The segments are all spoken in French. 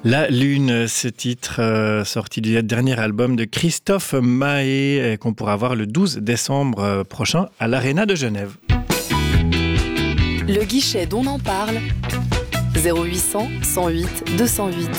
La Lune, ce titre sorti du dernier album de Christophe Mahé qu'on pourra voir le 12 décembre prochain à l'Arena de Genève. Le guichet d'On en parle, 0800 108 208.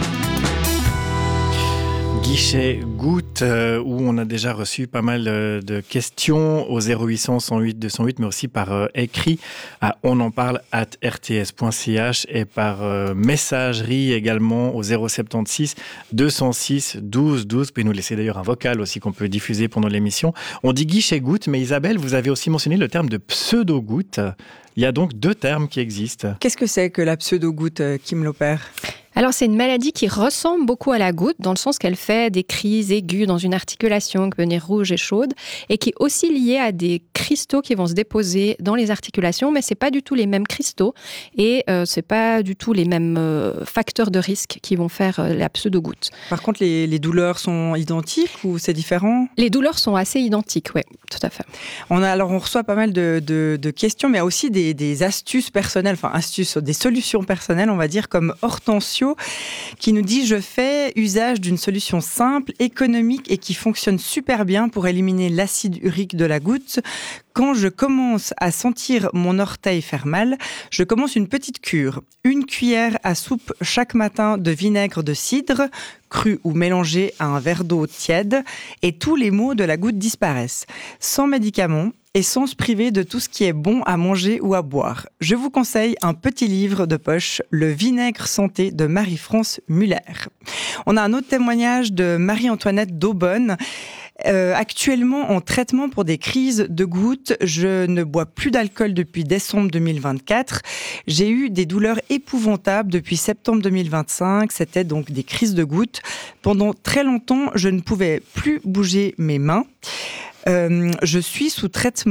Guichet Goutte, où on a déjà reçu pas mal de questions au 0800 108 208, mais aussi par écrit à onenparle@rts.ch et par messagerie également au 076 206 12 12. Vous pouvez nous laisser d'ailleurs un vocal aussi qu'on peut diffuser pendant l'émission. On dit Guichet Goutte, mais Isabelle, vous avez aussi mentionné le terme de pseudo-goutte. Il y a donc deux termes qui existent. Qu'est-ce que c'est que la pseudo-goutte, Kim Lopère ? Alors, c'est une maladie qui ressemble beaucoup à la goutte, dans le sens qu'elle fait des crises aiguës dans une articulation qui peut devenir rouge et chaude, et qui est aussi liée à des cristaux qui vont se déposer dans les articulations, mais c'est pas du tout les mêmes cristaux, et c'est pas du tout les mêmes facteurs de risque qui vont faire la pseudo-goutte. Par contre, les douleurs sont identiques ou c'est différent ? Les douleurs sont assez identiques, oui, tout à fait. On reçoit pas mal de questions, mais aussi des astuces personnelles, des solutions personnelles, on va dire, comme Hortensio, qui nous dit « Je fais usage d'une solution simple, économique et qui fonctionne super bien pour éliminer l'acide urique de la goutte. Quand je commence à sentir mon orteil faire mal, je commence une petite cure. 1 cuillère à soupe chaque matin de vinaigre de cidre, cru ou mélangé à un verre d'eau tiède, et tous les maux de la goutte disparaissent. Sans médicaments, et sans se priver de tout ce qui est bon à manger ou à boire. Je vous conseille un petit livre de poche, Le vinaigre santé de Marie-France Muller. On a un autre témoignage de Marie-Antoinette d'Aubonne. Actuellement en traitement pour des crises de gouttes, je ne bois plus d'alcool depuis décembre 2024. J'ai eu des douleurs épouvantables depuis septembre 2025. C'était donc des crises de gouttes. Pendant très longtemps, je ne pouvais plus bouger mes mains. Je suis sous traitement